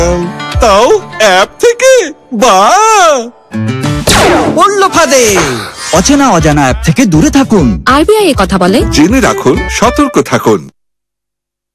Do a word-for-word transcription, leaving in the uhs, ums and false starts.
তাও অ্যাপ থেকে। বাহ, পড়লো ফাঁদে। অচেনা অজানা অ্যাপ থেকে দূরে থাকুন। আরবিআই এ কথা বলে। জেনে রাখুন, সতর্ক থাকুন।